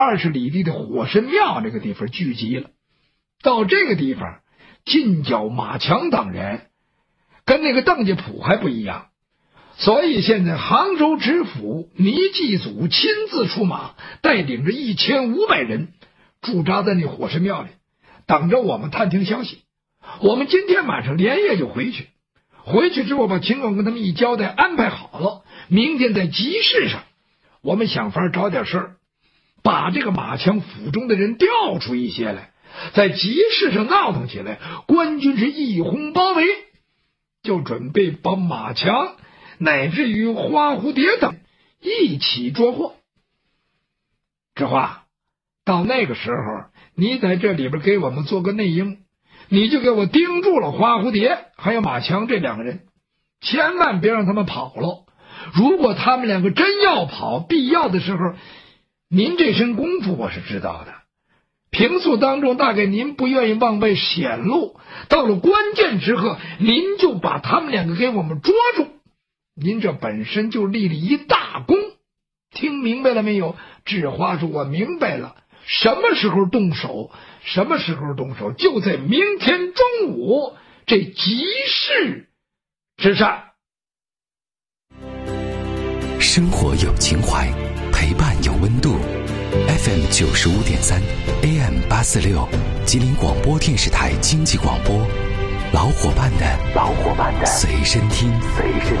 20里地的火神庙这个地方聚集了。到这个地方，进剿马强等人跟那个邓家堡还不一样，所以现在杭州知府倪继祖亲自出马，带领着1500人驻扎在那火神庙里，等着我们探听消息。我们今天晚上连夜就回去，回去之后把情况跟他们一交代，安排好了，明天在集市上我们想法找点事儿，把这个马强府中的人调出一些来，在集市上闹腾起来，官军是一哄包围，就准备把马强乃至于花蝴蝶等一起捉获。知华，到那个时候你在这里边给我们做个内应，你就给我盯住了花蝴蝶还有马强这2个人，千万别让他们跑了。如果他们2个真要跑，必要的时候您这身功夫我是知道的，平素当中大概您不愿意往外显露，到了关键时刻您就把他们2个给我们捉住，您这本身就立了一大功。听明白了没有？智花说我明白了，什么时候动手？什么时候动手？就在明天中午这集市之上。 生活有情怀，陪伴有温度。FM 95.3 AM 846，吉林广播电视台经济广播，老伙伴的随身听。